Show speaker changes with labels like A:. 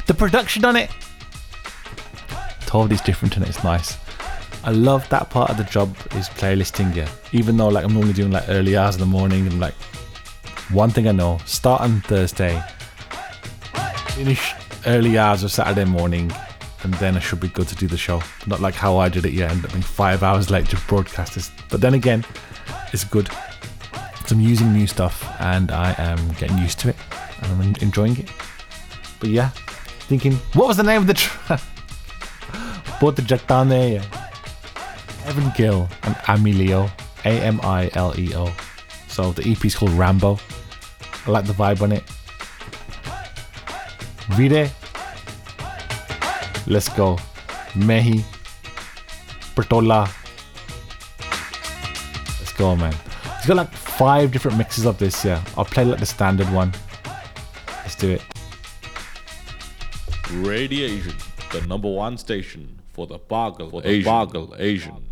A: The production on it totally is different and it's nice. I love that part of the job is playlisting, yeah. Even though like I'm only doing like early hours in the morning, and like one thing I know, start on Thursday, finish early hours of Saturday morning, and then I should be good to do the show. Not like how I did it, yeah, ended up being 5 hours late to broadcast this. But then again, it's good. So I'm using new stuff and I am getting used to it and I'm enjoying it. But yeah, thinking, what was the name of the track? Both the Jatane, yeah. Evan Gill and Amileo, Amileo. So the EP is called Rambo. I like the vibe on it. Vire. Let's go. Mehi. Bertola. Let's go, man. He's got like 5 different mixes of this, yeah. I'll play like the standard one. Let's do it.
B: Radiation, the #1 station for the Bagel Asian.